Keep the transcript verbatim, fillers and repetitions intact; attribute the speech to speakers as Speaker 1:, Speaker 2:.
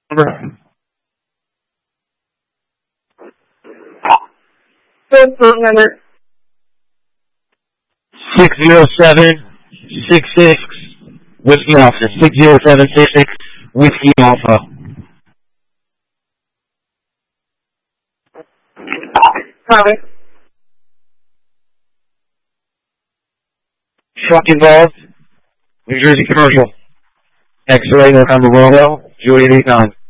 Speaker 1: Number.
Speaker 2: Phone number.
Speaker 1: Six zero seven six six Whiskey Alpha. Six zero seven six six Whiskey Alpha.
Speaker 2: Copy.
Speaker 1: Truck involved. New Jersey Commercial. X-ray November Romeo. Juliet eight nine.